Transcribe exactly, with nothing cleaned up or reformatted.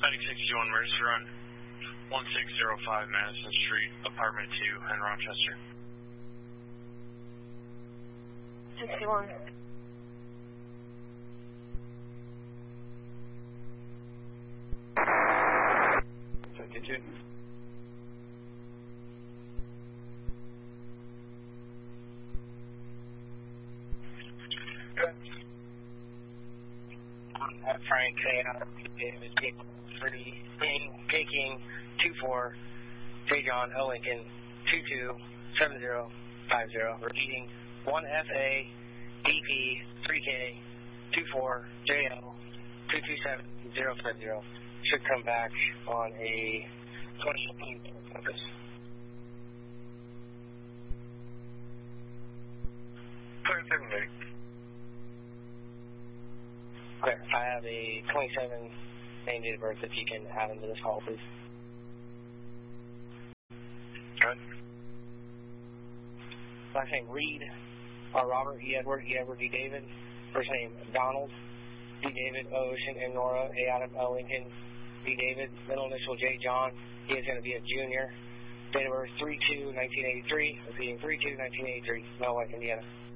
ninety-six one emergency run. one six zero five Madison Street, apartment two in Rochester. sixty-one. fifty-two. Good. I'm Frank, David, three, taking two four, J. John, L. Lincoln, two two seven zero five zero, repeating one F A, D P, three K, two four, J L, two two seven zero five zero. Should come back on a twenty-seven compass. twenty-seven, Nick. Okay, I have a twenty-seven name, date of birth, if you can add him to this call, please. Good. Last name, Reed, R. Robert, E. Edward, E. Edward, D. David. First name, Donald, D. David, O. Ocean, N. Nora, A. Adam, L. Lincoln, D. David. Middle initial, J. John. He is going to be a junior. Date of birth, three two nineteen eighty-three. Repeating, three two nineteen eighty-three. Mel White, Indiana.